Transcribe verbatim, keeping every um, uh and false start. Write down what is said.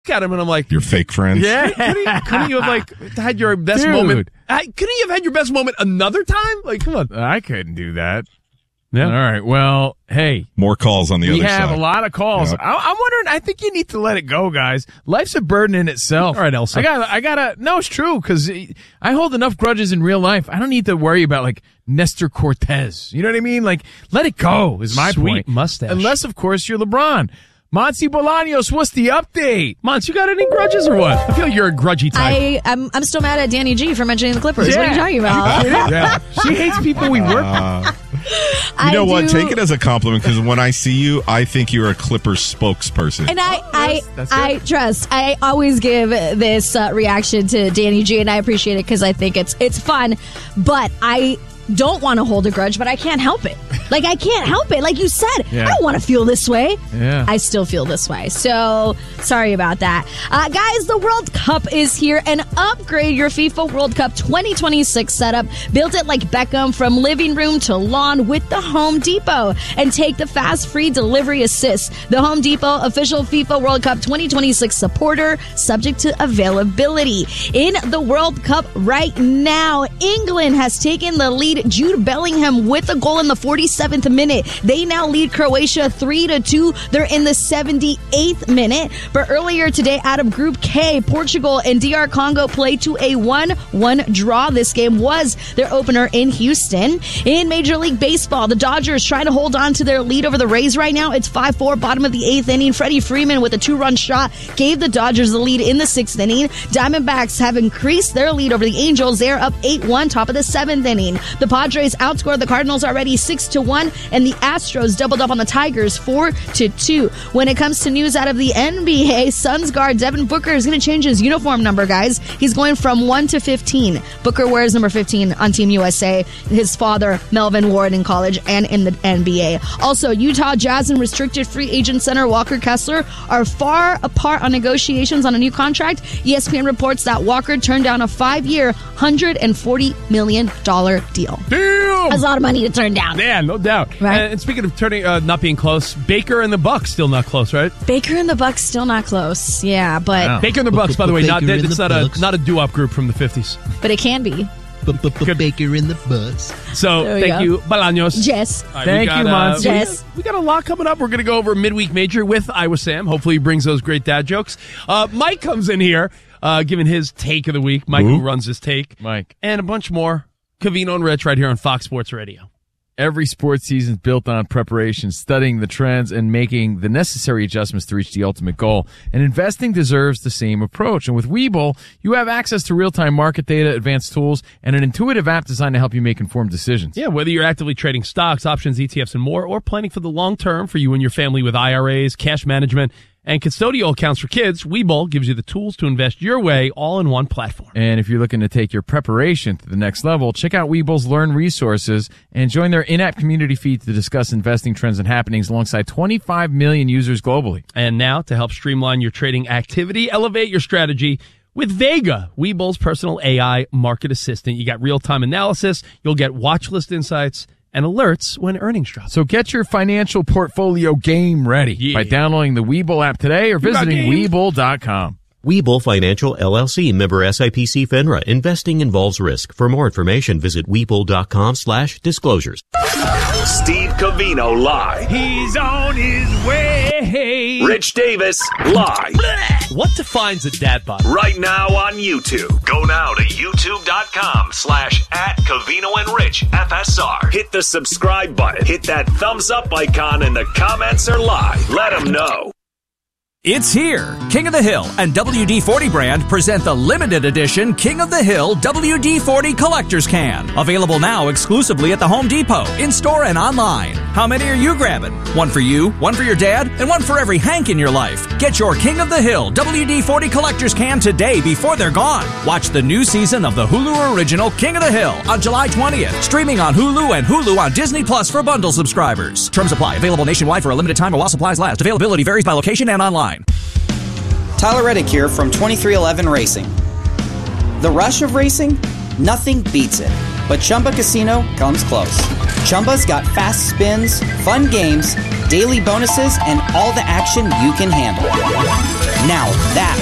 at him and I'm like, your fake friends. Yeah, couldn't you, couldn't you have like had your best Dude. moment? I, couldn't you have had your best moment another time? Like, come on. I couldn't do that. Yeah. All right. Well, hey. More calls on the we other side. We have a lot of calls. Yep. I, I'm wondering, I think you need to let it go, guys. Life's a burden in itself. All right, Elsa. I got I gotta, no, it's true, because I hold enough grudges in real life. I don't need to worry about, like, Nestor Cortez. You know what I mean? Like, let it go is my Sweet point. mustache. Unless, of course, you're LeBron. Monty Bolaños, what's the update? Mons, you got any grudges or what? I feel like you're a grudgy type. I, I'm, I'm still mad at Danny G for mentioning the Clippers. Yeah. What are you talking about? Yeah. She hates people we work with. You know I what? do- Take it as a compliment, because when I see you, I think you're a Clippers spokesperson. And I, I, that's I good. trust. I always give this uh, reaction to Danny G, and I appreciate it because I think it's it's fun. But I don't want to hold a grudge, but I can't help it. Like, I can't help it. Like you said, Yeah. I don't want to feel this way. Yeah. I still feel this way. So, sorry about that. Uh, guys, the World Cup is here, and upgrade your FIFA World Cup twenty twenty-six setup. Built it like Beckham from living room to lawn with the Home Depot. And take the fast, free delivery assist. The Home Depot official FIFA World Cup twenty twenty-six supporter, subject to availability. In the World Cup right now, England has taken the lead. Jude Bellingham with a goal in the forty-seventh minute. They now lead Croatia three to two. They're in the seventy-eighth minute. But earlier today, out of Group K, Portugal and D R Congo played to a one one draw. This game was their opener in Houston. In Major League Baseball, the Dodgers trying to hold on to their lead over the Rays right now. It's five four, bottom of the eighth inning. Freddie Freeman with a two-run shot gave the Dodgers the lead in the sixth inning. Diamondbacks have increased their lead over the Angels. They're up eight one, top of the seventh inning. The Padres outscored the Cardinals already six to one, and the Astros doubled up on the Tigers four to two. When it comes to news out of the N B A, Suns guard Devin Booker is going to change his uniform number, guys. He's going from one to fifteen. Booker wears number fifteen on Team U S A. His father, Melvin, wore it in college and in the N B A. Also, Utah Jazz and restricted free agent center Walker Kessler are far apart on negotiations on a new contract. E S P N reports that Walker turned down a five-year, one hundred forty million dollars deal. Damn! That's a lot of money to turn down. Yeah, no doubt. Right. And, and speaking of turning, uh, not being close, Baker and the Bucks still not close, right? Baker and the Bucks still not close. Yeah, but Wow. Baker and the Bucks, by the way, not Baker and it's the not Bucks. a not a doo-wop group from the fifties. but it can be. Baker in the bus. So There we thank go. you, Bolaños. Jess. All right, Thank we got, you, uh, Monty. we- Jess. We got a lot coming up. We're going to go over midweek major with Iowa Sam. Hopefully he brings those great dad jokes. Uh, Mike comes in here, uh, giving his take of the week. Mike, who Who? runs his take. Mike. And a bunch more. Covino and Rich right here on Fox Sports Radio. Every sports season is built on preparation, studying the trends, and making the necessary adjustments to reach the ultimate goal. And investing deserves the same approach. And with Webull, you have access to real-time market data, advanced tools, and an intuitive app designed to help you make informed decisions. Yeah, whether you're actively trading stocks, options, E T Fs, and more, or planning for the long term for you and your family with I R As, cash management, and custodial accounts for kids, Webull gives you the tools to invest your way all in one platform. And if you're looking to take your preparation to the next level, check out Webull's Learn resources and join their in-app community feed to discuss investing trends and happenings alongside twenty-five million users globally. And now, to help streamline your trading activity, elevate your strategy with Vega, Webull's personal A I market assistant. You got real-time analysis, you'll get watch list insights, and alerts when earnings drop. So get your financial portfolio game ready Yeah. by downloading the Webull app today or got visiting game? Webull dot com. Webull Financial, L L C, member S I P C FINRA. Investing involves risk. For more information, visit Webull.com slash disclosures. Steve Covino live. He's on his way. Rich Davis live. What defines a dad bod? Right now on YouTube. Go now to youtube.com slash at Covino and Rich F S R. Hit the subscribe button. Hit that thumbs up icon in the comments or live. Let them know. It's here. King of the Hill and W D forty brand present the limited edition King of the Hill W D forty Collector's Can. Available now exclusively at the Home Depot, in-store and online. How many are you grabbing? One for you, one for your dad, and one for every Hank in your life. Get your King of the Hill W D forty Collector's Can today before they're gone. Watch the new season of the Hulu original King of the Hill on July twentieth. Streaming on Hulu and Hulu on Disney Plus for bundle subscribers. Terms apply. Available nationwide for a limited time or while supplies last. Availability varies by location and online. Tyler Reddick here from twenty-three eleven Racing. The rush of racing? Nothing beats it. But Chumba Casino comes close. Chumba's got fast spins, fun games, daily bonuses, and all the action you can handle. Now that